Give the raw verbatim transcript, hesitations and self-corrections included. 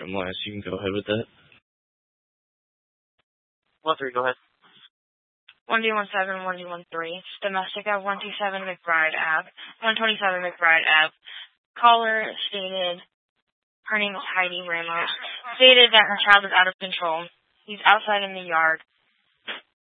from last. You can go ahead with that. one three, go ahead. one D one seven, one D one three. Domestic at one two seven McBride Ave. one twenty-seven McBride Ave. Caller stated, her name is Heidi Ramos, stated that her child is out of control. He's outside in the yard.